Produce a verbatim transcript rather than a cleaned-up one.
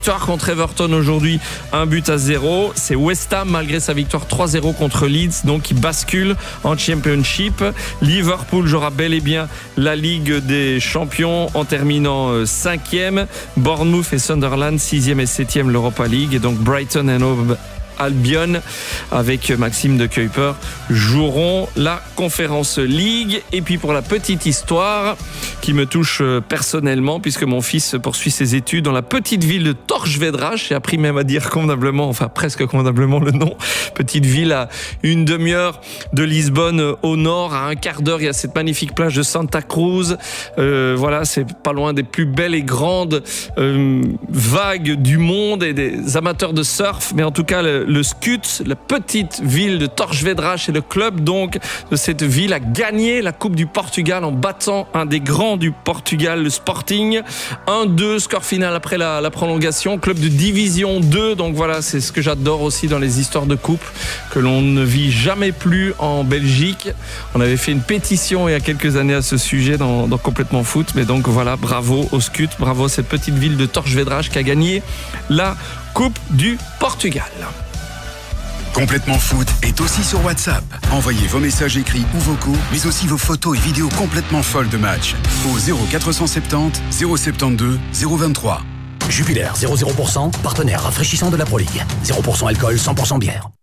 Victoire contre Everton aujourd'hui, un but à zéro. C'est West Ham, malgré sa victoire trois zéro contre Leeds, donc qui bascule en Championship. Liverpool jouera bel et bien la Ligue des Champions en terminant cinquième. Bournemouth et Sunderland, sixième et septième l'Europa League. Et donc Brighton and Hove Albion avec Maxime de Kuyper joueront la Conference League. Et puis pour la petite histoire qui me touche personnellement, puisque mon fils poursuit ses études dans la petite ville de Torchvedra, j'ai appris même à dire convenablement, enfin presque convenablement le nom, petite ville à une demi-heure de Lisbonne au nord, à un quart d'heure il y a cette magnifique plage de Santa Cruz. Euh, voilà, c'est pas loin des plus belles et grandes euh, vagues du monde et des amateurs de surf, mais en tout cas le, le Scut, la petite ville de Torchvedra, et le club donc de cette ville a gagné la Coupe du Portugal en battant un des grands du Portugal, le Sporting. un deux, score final après la, la prolongation, club de division deux. Donc voilà, c'est ce que j'adore aussi dans les histoires de coupe, que l'on ne vit jamais plus en Belgique. On avait fait une pétition il y a quelques années à ce sujet dans, dans Complètement Foot. Mais donc voilà, bravo au Scut, bravo à cette petite ville de Torchvedra qui a gagné la Coupe du Portugal. Complètement Foot est aussi sur WhatsApp. Envoyez vos messages écrits ou vocaux, mais aussi vos photos et vidéos complètement folles de match au zéro quatre cent soixante-dix zéro soixante-douze zéro vingt-trois. Jupiler, zéro zéro pour cent, partenaire rafraîchissant de la Pro League. zéro pour cent alcool, cent pour cent bière.